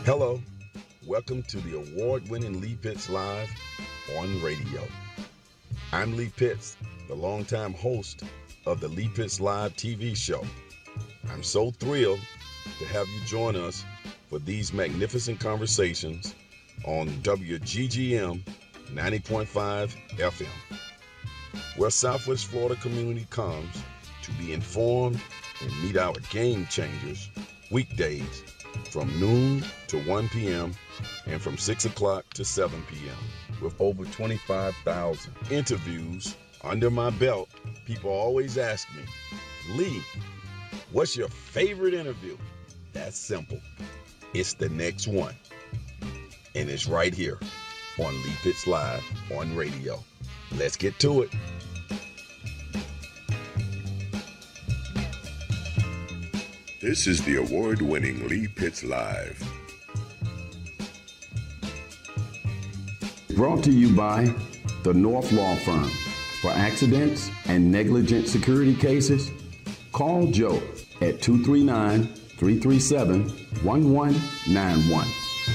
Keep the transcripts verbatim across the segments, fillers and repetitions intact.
Hello, welcome to the award-winning Lee Pitts Live on radio. I'm Lee Pitts, the longtime host of the Lee Pitts Live T V show. I'm so thrilled to have you join us for these magnificent conversations on W G G M ninety point five F M, where Southwest Florida community comes to be informed and meet our game changers weekdays from noon to one p.m. and from six o'clock to seven p.m. with over twenty-five thousand interviews under my belt. People always ask me, Lee, what's your favorite interview? That's simple. It's the next one. And it's right here on Lee Pitts Live on radio. Let's get to it. This is the award-winning Lee Pitts Live. Brought to you by the North Law Firm. For accidents and negligent security cases, call Joe at two three nine, three three seven, one one nine one.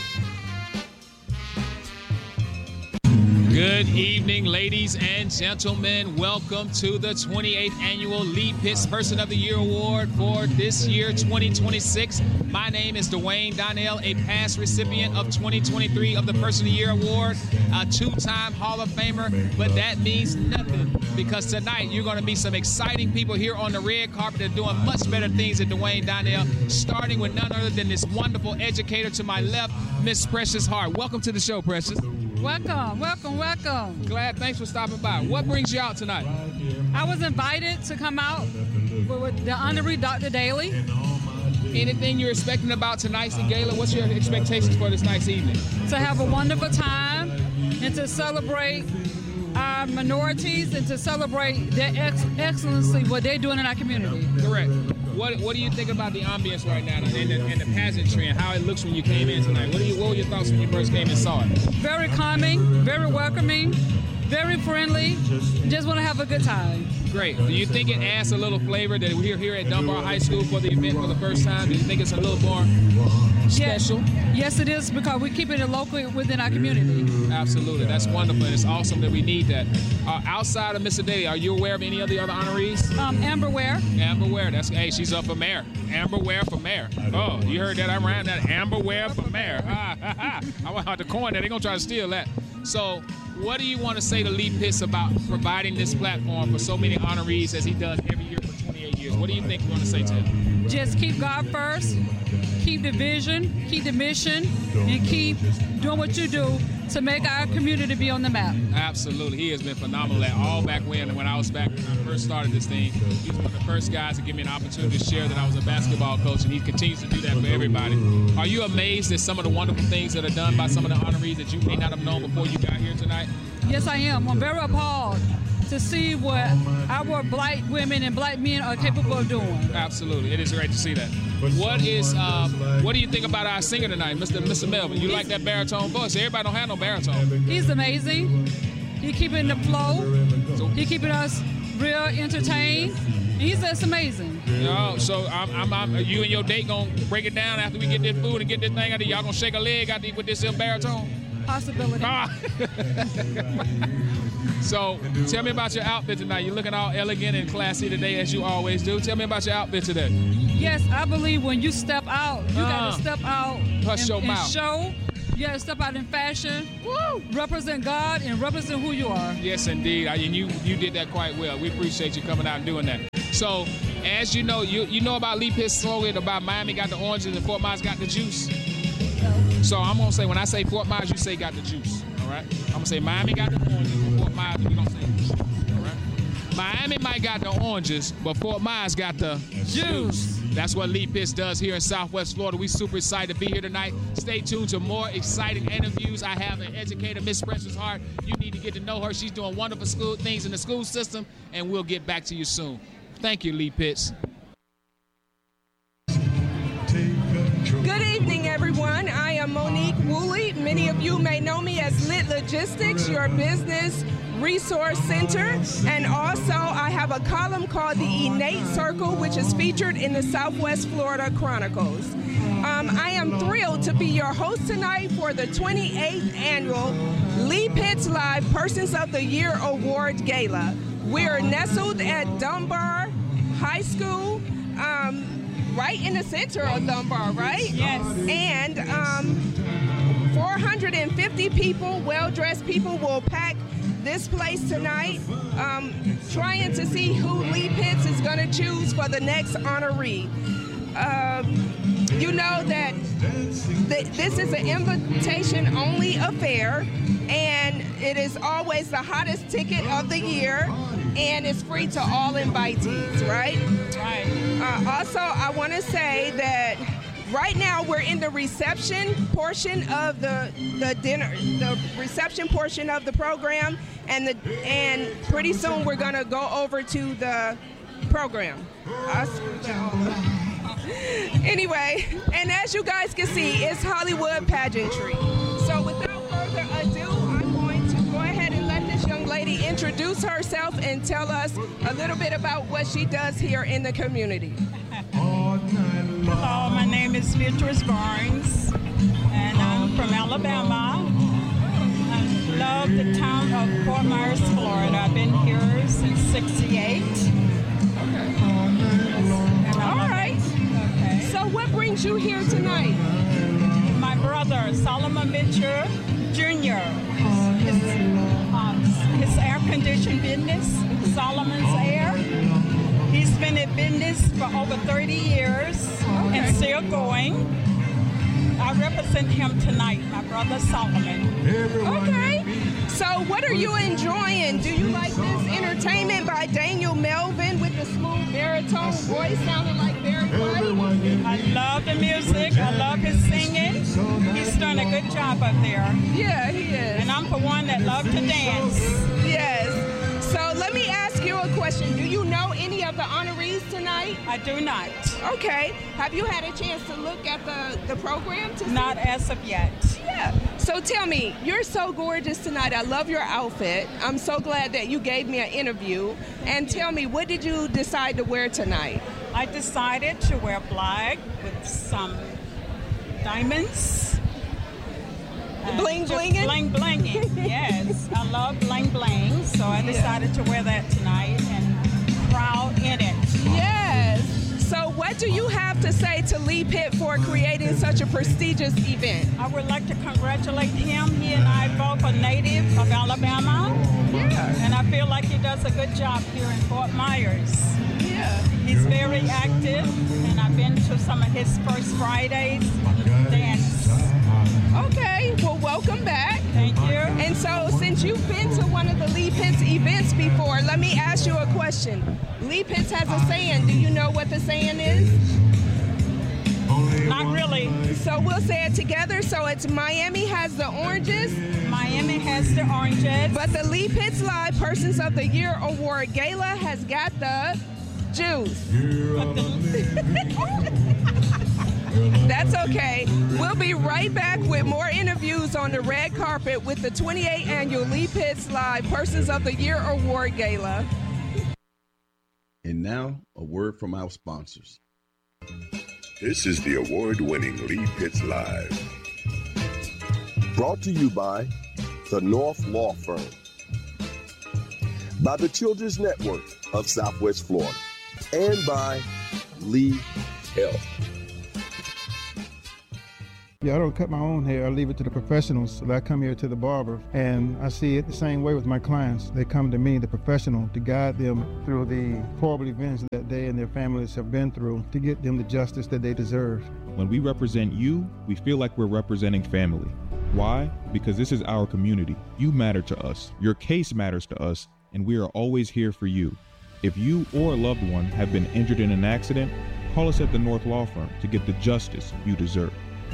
Good evening, ladies and gentlemen. Welcome to the twenty-eighth Annual Lee Pitts Person of the Year Award for this year, twenty twenty-six. My name is Dwayne Donnell, a past recipient of twenty twenty-three of the Person of the Year Award, a two-time Hall of Famer, but that means nothing because tonight you're going to meet some exciting people here on the red carpet that are doing much better things than Dwayne Donnell, starting with none other than this wonderful educator to my left, Miss Precious Hart. Welcome to the show, Precious. Welcome, welcome, welcome. Glad, thanks for stopping by. What brings you out tonight? I was invited to come out with the honorary Doctor Daly. Anything you're expecting about tonight's gala? What's your expectations for this night's evening? To have a wonderful time and to celebrate our minorities and to celebrate their ex- excellency, what they're doing in our community. Correct. What What do you think about the ambience right now and the, and the pageantry and how it looks when you came in tonight? What, do you, what were your thoughts when you first came and saw it? Very calming, very welcoming, very friendly. Just want to have a good time. Great. Do you think it adds a little flavor that we're here at Dunbar High School for the event for the first time? Do you think it's a little more special? Yes, yes it is, because we're keeping it local within our community. Absolutely. That's wonderful, and it's awesome that we need that. Uh, outside of Mister Daly, are you aware of any of the other honorees? Um, Amber Ware. Amber Ware. That's, hey, she's up for mayor. Amber Ware for mayor. Oh, you heard that? I ran that. Amber Ware for mayor. Ah, ha, ha. I want to coin that. They're going to try to steal that. So, what do you want to say to Lee Pitts about providing this platform for so many honorees as he does every year for twenty-eight years? What do you think you want to say to him? Just keep God first, keep the vision, keep the mission, and keep doing what you do to make our community be on the map. Absolutely. He has been phenomenal at all back when, when I was back when I first started this thing. He was one of the first guys to give me an opportunity to share that I was a basketball coach, and he continues to do that for everybody. Are you amazed at some of the wonderful things that are done by some of the honorees that you may not have known before you got here tonight? Yes, I am. I'm very appalled to see what our black women and black men are capable of doing. Absolutely. It is great to see that. What is, um, what do you think about our singer tonight, Mister Mister Melvin? You He's, like that baritone voice? Everybody don't have no baritone. He's amazing. He keeping the flow. He keeping us real entertained. He's just amazing. Oh, so I'm, I'm, I'm, you and your date gonna break it down after we get this food and get this thing out of y'all gonna shake a leg out there with this baritone? Possibility. Ah. So, tell me about your outfit tonight. You're looking all elegant and classy today, as you always do. Tell me about your outfit today. Yes, I believe when you step out, you uh, got to step out and, your and mouth. show. You got to step out in fashion, Woo! Represent God, and represent who you are. Yes, indeed. I, and you you did that quite well. We appreciate you coming out and doing that. So, as you know, you you know about Lee Pitts' slogan about Miami got the oranges and Fort Myers got the juice. So I'm going to say, when I say Fort Myers, you say got the juice, all right? I'm going to say Miami got the oranges, but Fort Myers, we don't say juice, all right? Miami might got the oranges, but Fort Myers got the juice. That's what Lee Pitts does here in Southwest Florida. We super excited to be here tonight. Stay tuned to more exciting interviews. I have an educator, Miss Precious Hart. You need to get to know her. She's doing wonderful school things in the school system, and we'll get back to you soon. Thank you, Lee Pitts. Good evening, everyone. I am Monique Woolley. Many of you may know me as Lit Logistics, your business resource center. And also, I have a column called the Innate Circle, which is featured in the Southwest Florida Chronicles. Um, I am thrilled proud to be your host tonight for the twenty-eighth annual Lee Pitts Live Persons of the Year Award Gala. We're nestled at Dunbar High School, um, right in the center of Dunbar, right? Yes. And um, four hundred fifty people, well-dressed people, will pack this place tonight, um, trying to see who Lee Pitts is going to choose for the next honoree. Um, you know that th- this is an invitation-only affair, and it is always the hottest ticket of the year, and it's free to all invitees, right? Right. Uh, also, I want to say that right now we're in the reception portion of the the dinner, the reception portion of the program, and the and pretty soon we're gonna go over to the program. I screwed that all up. Anyway, and as you guys can see, it's Hollywood pageantry. So without further ado, I'm going to go ahead and let this young lady introduce herself and tell us a little bit about what she does here in the community. Hello, my name is Beatrice Barnes, and I'm from Alabama. I love the town of Fort Myers, Florida. I've been here since sixty-eight. All right. Okay. So what brings you here tonight? My brother, Solomon Mitchell Junior His, um, his air-conditioned business, Solomon's Air. He's been in business for over thirty years Okay. and still going. I represent him tonight, my brother Solomon. Okay. So what are you enjoying? Do you like this entertainment by Daniel Melvin with the smooth baritone voice sounding like Barry White? I love the music. I love his singing. He's done a good job up there. Yeah, he is. And I'm for one that loves to dance. Yes. So let me ask you a question. Do you know any of the honorees tonight? I do not. Okay. Have you had a chance to look at the, the program? To Not see? as of yet. Yeah. So tell me, you're so gorgeous tonight. I love your outfit. I'm so glad that you gave me an interview. And tell me, what did you decide to wear tonight? I decided to wear black with some diamonds. Bling Just blinging? Bling blinging, yes. I love bling bling, so I decided to wear that tonight and proud in it. Yes. So what do you have to say to Lee Pitt for creating such a prestigious event? I would like to congratulate him. He and I both are native of Alabama. Yeah. And I feel like he does a good job here in Fort Myers. Yeah. He's very active, and I've been to some of his First Fridays dance. Okay. Well, welcome back. Thank you. And so since you've been to one of the Lee Pitts events before, let me ask you a question. Lee Pitts has a saying. Do you know what the saying is? Not really. So we'll say it together. So it's Miami has the oranges, Miami has the oranges. but the Lee Pitts Live Persons of the Year Award Gala has got the juice. But the, That's okay. We'll be right back with more interviews on the red carpet with the twenty-eighth Annual Lee Pitts Live Persons of the Year Award Gala. And now, a word from our sponsors. This is the award-winning Lee Pitts Live. Brought to you by the North Law Firm, by the Children's Network of Southwest Florida, and by Lee Health. Yeah, I don't cut my own hair. I leave it to the professionals. So I come here to the barber, and I see it the same way with my clients. They come to me, the professional, to guide them through the horrible events that they and their families have been through to get them the justice that they deserve. When we represent you, we feel like we're representing family. Why? Because this is our community. You matter to us. Your case matters to us, and we are always here for you. If you or a loved one have been injured in an accident, call us at the North Law Firm to get the justice you deserve.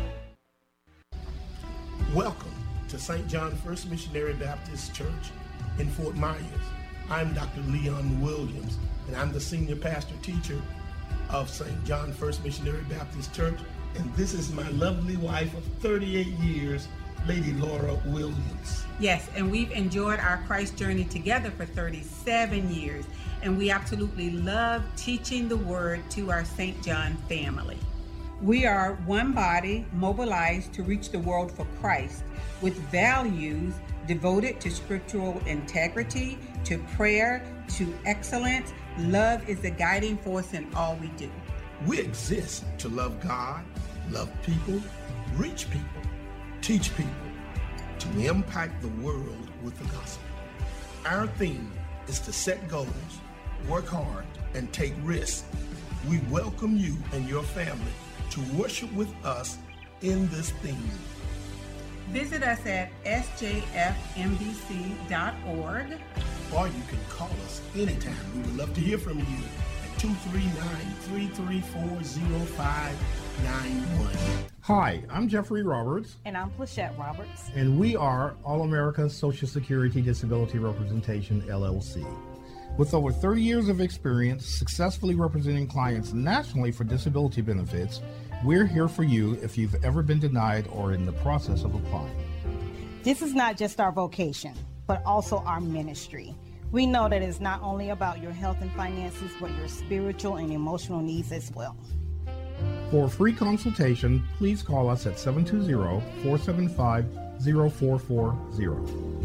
Welcome to Saint John First Missionary Baptist Church in Fort Myers. I'm Doctor Leon Williams, and I'm the senior pastor teacher of Saint John First Missionary Baptist Church, and this is my lovely wife of thirty-eight years, Lady Laura Williams. Yes, and we've enjoyed our Christ journey together for thirty-seven years, and we absolutely love teaching the Word to our Saint John family. We are one body mobilized to reach the world for Christ with values devoted to scriptural integrity, to prayer, to excellence. Love is the guiding force in all we do. We exist to love God, love people, reach people, teach people, to impact the world with the gospel. Our theme is to set goals, work hard, and take risks. We welcome you and your family to worship with us in this theme. Visit us at s j f m b c dot org. Or you can call us anytime. We would love to hear from you at two three nine, three three four, zero five nine one. Hi, I'm Jeffrey Roberts. And I'm Plachette Roberts. And we are All America Social Security Disability Representation, L L C. With over thirty years of experience successfully representing clients nationally for disability benefits, we're here for you if you've ever been denied or in the process of applying. This is not just our vocation, but also our ministry. We know that it's not only about your health and finances, but your spiritual and emotional needs as well. For a free consultation, please call us at seven two zero, four seven five, zero four four zero.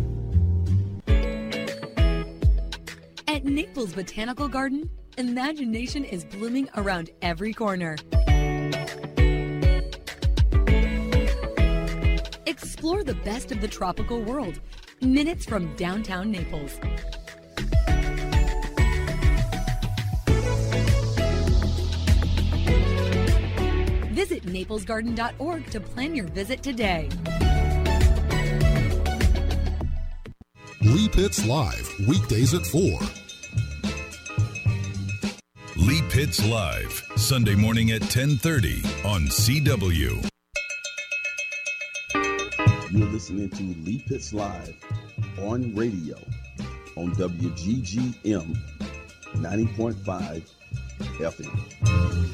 At Naples Botanical Garden, imagination is blooming around every corner. Explore the best of the tropical world, minutes from downtown Naples. Visit naples garden dot org to plan your visit today. Lee Pitts Live, weekdays at four. Lee Pitts Live, Sunday morning at ten thirty on C W. You're listening to Lee Pitts Live on radio on W G G M ninety point five F M.